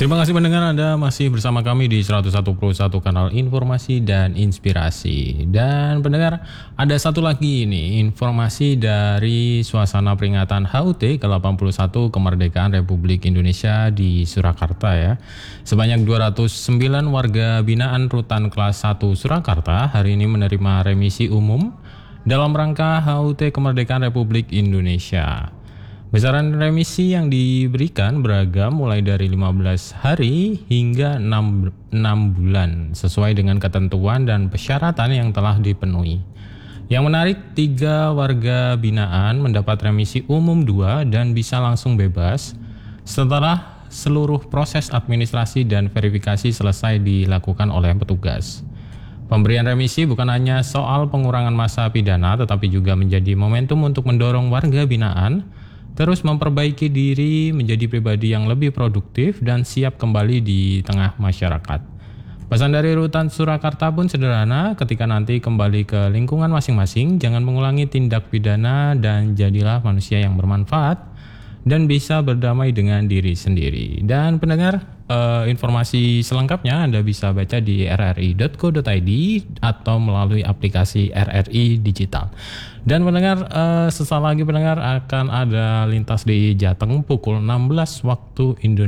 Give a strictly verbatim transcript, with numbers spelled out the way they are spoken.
Terima kasih pendengar, Anda masih bersama kami di seratus satu koma satu kanal informasi dan inspirasi. Dan pendengar, ada satu lagi ini informasi dari suasana peringatan H U T ke delapan puluh satu kemerdekaan Republik Indonesia di Surakarta ya. Sebanyak dua ratus sembilan warga binaan Rutan Kelas satu Surakarta hari ini menerima remisi umum dalam rangka H U T kemerdekaan Republik Indonesia. Besaran remisi yang diberikan beragam mulai dari lima belas hari hingga enam, enam bulan sesuai dengan ketentuan dan persyaratan yang telah dipenuhi. Yang menarik, tiga warga binaan mendapat remisi umum dua dan bisa langsung bebas setelah seluruh proses administrasi dan verifikasi selesai dilakukan oleh petugas. Pemberian remisi bukan hanya soal pengurangan masa pidana tetapi juga menjadi momentum untuk mendorong warga binaan terus memperbaiki diri menjadi pribadi yang lebih produktif dan siap kembali di tengah masyarakat. Pesan dari Rutan Surakarta pun sederhana, ketika nanti kembali ke lingkungan masing-masing, jangan mengulangi tindak pidana dan jadilah manusia yang bermanfaat dan bisa berdamai dengan diri sendiri. Dan pendengar, eh, informasi selengkapnya Anda bisa baca di r r i dot co dot i d atau melalui aplikasi R R I Digital. Dan pendengar, eh, sesaat lagi pendengar akan ada lintas di Jateng pukul enam belas waktu Indonesia.